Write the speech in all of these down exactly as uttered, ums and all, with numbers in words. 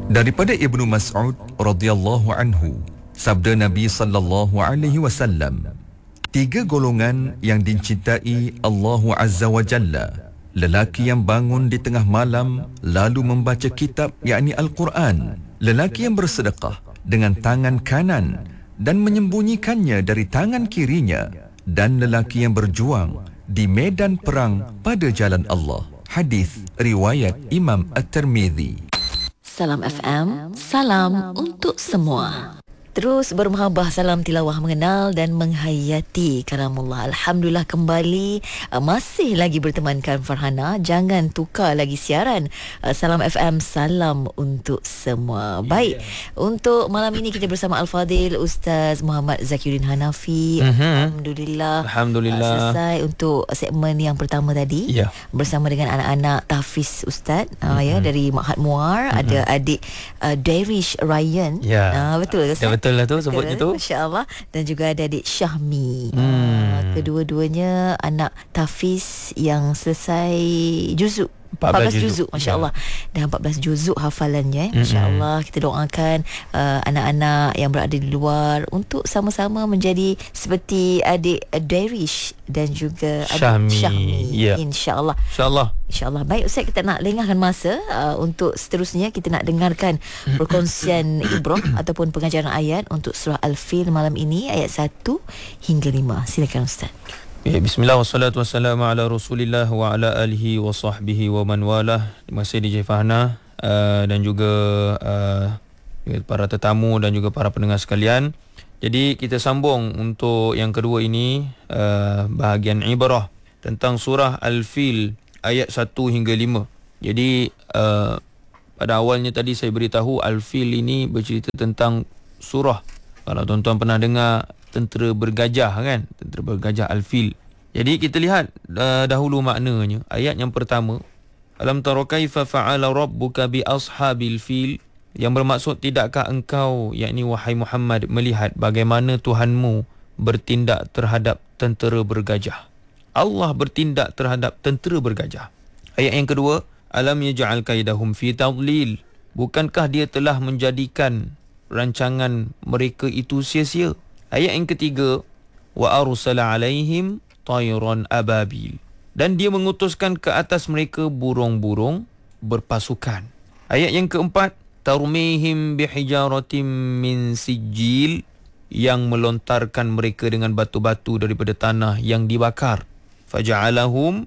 Daripada Ibnu Mas'ud radhiyallahu anhu, sabda Nabi sallallahu alaihi wasallam, tiga golongan yang dicintai Allah Azza wa Jalla: lelaki yang bangun di tengah malam lalu membaca kitab yakni Al-Quran, lelaki yang bersedekah dengan tangan kanan dan menyembunyikannya dari tangan kirinya, dan lelaki yang berjuang di medan perang pada jalan Allah. Hadis riwayat Imam At-Tirmizi. Salam F M, salam untuk semua. Terus bermahabah, salam tilawah mengenal dan menghayati kalamullah. Alhamdulillah kembali uh, masih lagi bertemankan Farhana. Jangan tukar lagi siaran. uh, Salam F M, salam untuk semua. Baik, untuk malam ini kita bersama Al-Fadhil Ustaz Muhammad Zakiuddin Hanafi. mm-hmm. Alhamdulillah Alhamdulillah uh, selesai untuk segmen yang pertama tadi, yeah. bersama dengan anak-anak tahfiz Ustaz, uh, mm-hmm. ya, dari Ma'had Muar. mm-hmm. Ada adik uh, Darish Ryan, yeah. uh, betul Ustaz? Yeah, betul lah tu sebutnya tu. Masya-Allah. Dan juga ada adik Syahmi. Hmm. Uh, kedua-duanya anak tahfiz yang selesai juzuk. empat belas juzuk, masya-Allah. Dan empat belas juzuk hafalannya, eh. Masya-Allah. Kita doakan uh, anak-anak yang berada di luar untuk sama-sama menjadi seperti adik Darish dan juga adik Syahmi, Syahmi. Yeah. Insya-Allah. Insya-Allah. InsyaAllah. Baik Ustaz, kita nak lengahkan masa uh, untuk seterusnya kita nak dengarkan perkongsian ibrah ataupun pengajaran ayat untuk surah Al-Fil malam ini, ayat satu hingga lima. Silakan Ustaz. Ya, bismillah wassalatu wassalamu ala rasulillah wa ala alihi wa sahbihi wa man walah. Terima kasih D J Fahna uh, dan juga uh, para tetamu dan juga para pendengar sekalian. Jadi kita sambung untuk yang kedua ini, uh, bahagian ibrah tentang surah Al-Fil ayat satu hingga lima. Jadi uh, pada awalnya tadi saya beritahu Al-Fil ini bercerita tentang surah, kalau tuan-tuan pernah dengar tentera bergajah kan, tentera bergajah Al-Fil. Jadi kita lihat uh, dahulu maknanya. Ayat yang pertama, alam tara kaifa fa'ala rabbuka bi ashabil fil, yang bermaksud tidakkah engkau, yakni wahai Muhammad, melihat bagaimana Tuhanmu bertindak terhadap tentera bergajah. Allah bertindak terhadap tentera bergajah. Ayat yang kedua, alam yaj'al kaidahum fi tadlil, bukankah dia telah menjadikan rancangan mereka itu sia-sia. Ayat yang ketiga, wa arsala alaihim tayran ababil, dan dia mengutuskan ke atas mereka burung-burung berpasukan. Ayat yang keempat, tarmihim bihijaratim min sijil, yang melontarkan mereka dengan batu-batu daripada tanah yang dibakar. Faja'alahum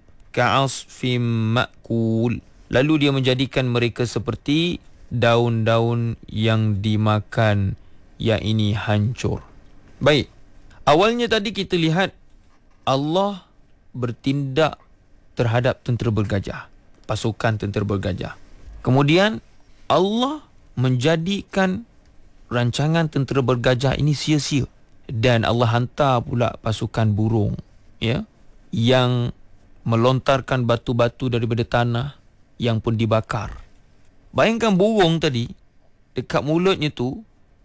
ka'asfim ma'kul, lalu dia menjadikan mereka seperti daun-daun yang dimakan, yang ini hancur. Baik, awalnya tadi kita lihat Allah bertindak terhadap tentera bergajah, pasukan tentera bergajah. Kemudian Allah menjadikan rancangan tentera bergajah ini sia-sia, dan Allah hantar pula pasukan burung, ya, yang melontarkan batu-batu daripada tanah yang pun dibakar. Bayangkan burung tadi, dekat mulutnya tu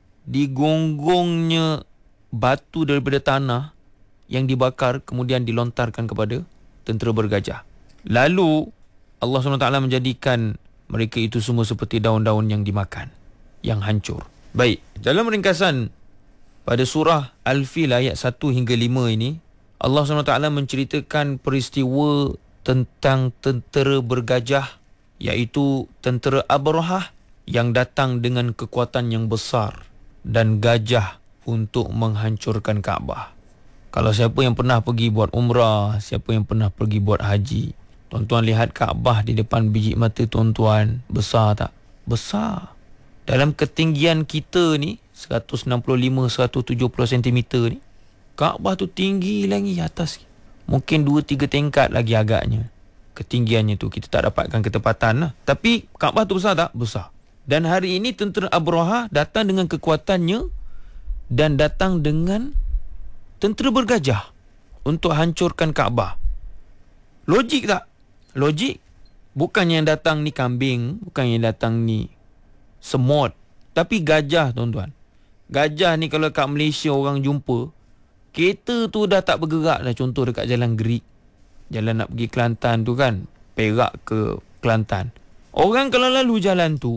digonggongnya batu daripada tanah yang dibakar, kemudian dilontarkan kepada tentera bergajah. Lalu Allah subhanahu wa taala menjadikan mereka itu semua seperti daun-daun yang dimakan, yang hancur. Baik, dalam ringkasan pada surah Al-Fil ayat satu hingga lima ini, Allah subhanahu wa taala menceritakan peristiwa tentang tentera bergajah, iaitu tentera Abrahah yang datang dengan kekuatan yang besar dan gajah untuk menghancurkan Kaabah. Kalau siapa yang pernah pergi buat umrah, siapa yang pernah pergi buat haji, tuan-tuan lihat Kaabah di depan biji mata tuan-tuan, besar tak? Besar. Dalam ketinggian kita ni seratus enam puluh lima sampai seratus tujuh puluh sentimeter ni, Kaabah tu tinggi lagi atas. Mungkin dua tiga tingkat lagi agaknya. Ketinggiannya tu kita tak dapatkan ketepatan lah. Tapi Kaabah tu besar tak? Besar. Dan hari ini tentera Abrahah datang dengan kekuatannya dan datang dengan tentera bergajah untuk hancurkan Kaabah. Logik tak? Logik. Bukan yang datang ni kambing, bukan yang datang ni semut, tapi gajah, tuan-tuan. Gajah ni kalau kat Malaysia orang jumpa, kereta tu dah tak bergerak dah. Contoh dekat Jalan Gerik, jalan nak pergi Kelantan tu kan, Perak ke Kelantan. Orang kalau lalu jalan tu,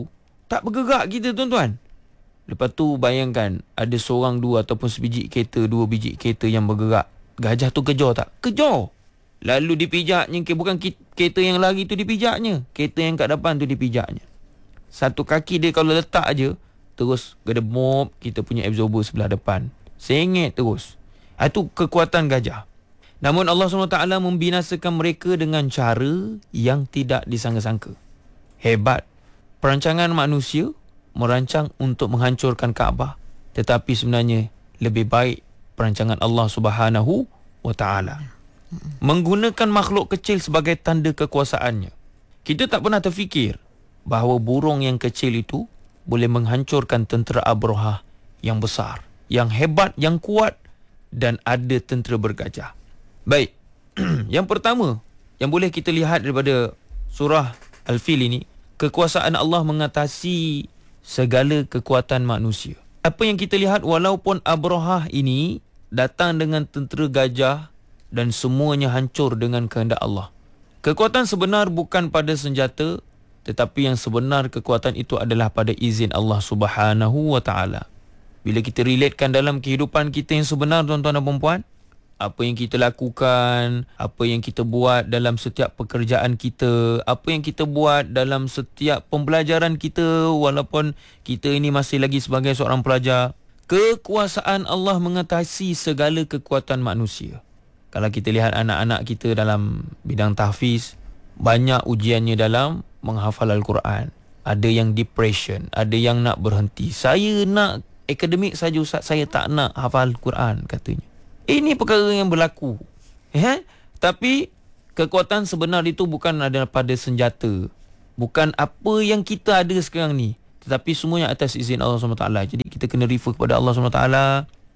Tak bergerak kita tuan-tuan. Lepas tu bayangkan ada seorang dua ataupun sebiji kereta, dua biji kereta yang bergerak. Gajah tu kejar tak? Kejar. Lalu dipijaknya, bukan kereta yang lari tu dipijaknya, kereta yang kat depan tu dipijaknya. Satu kaki dia kalau letak aje, terus gedebop kita punya absorber sebelah depan. Sengit terus. Itu kekuatan gajah. Namun Allah subhanahu wa taala membinasakan mereka dengan cara yang tidak disangka-sangka. Hebat. Perancangan manusia merancang untuk menghancurkan Kaabah, tetapi sebenarnya lebih baik perancangan Allah Subhanahu wa taala. Menggunakan makhluk kecil sebagai tanda kekuasaannya. Kita tak pernah terfikir bahawa burung yang kecil itu boleh menghancurkan tentera Abrahah yang besar, yang hebat, yang kuat, dan ada tentera bergajah. Baik. Yang pertama yang boleh kita lihat daripada surah Al-Fil ini, kekuasaan Allah mengatasi segala kekuatan manusia. Apa yang kita lihat, walaupun Abrahah ini datang dengan tentera gajah dan semuanya hancur dengan kehendak Allah. Kekuatan sebenar bukan pada senjata, tetapi yang sebenar kekuatan itu adalah pada izin Allah Subhanahu wa taala. Bila kita relatekan dalam kehidupan kita yang sebenar, tuan-tuan dan puan-puan, apa yang kita lakukan, apa yang kita buat dalam setiap pekerjaan kita, apa yang kita buat dalam setiap pembelajaran kita, walaupun kita ini masih lagi sebagai seorang pelajar, kekuasaan Allah mengatasi segala kekuatan manusia. Kalau kita lihat anak-anak kita dalam bidang tahfiz, banyak ujiannya dalam menghafal Al-Quran. Ada yang depression, ada yang nak berhenti. Saya nak akademik saja Ustaz, saya tak nak hafal Al-Quran katanya. Ini perkara yang berlaku. Eh? Tapi kekuatan sebenar itu bukan ada pada senjata. Bukan apa yang kita ada sekarang ni. Tetapi semuanya atas izin Allah subhanahu wa taala. Jadi kita kena refer kepada Allah subhanahu wa taala,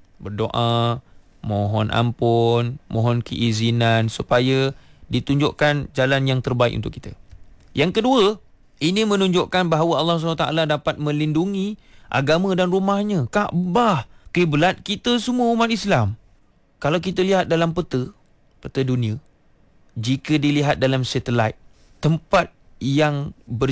berdoa, mohon ampun, mohon keizinan supaya ditunjukkan jalan yang terbaik untuk kita. Yang kedua, ini menunjukkan bahawa Allah subhanahu wa taala dapat melindungi agama dan rumahnya, Kaabah, kiblat kita semua umat Islam. Kalau kita lihat dalam peta, peta dunia, jika dilihat dalam satelit, tempat yang ber